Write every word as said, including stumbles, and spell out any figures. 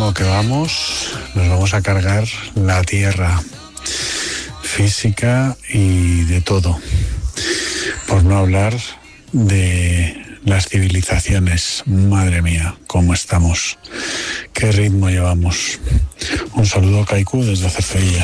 ritmo que vamos, nos vamos a cargar la tierra física y de todo. Por no hablar de las civilizaciones. Madre mía, cómo estamos. Qué ritmo llevamos. Un saludo, Kaiku, desde Cercedilla.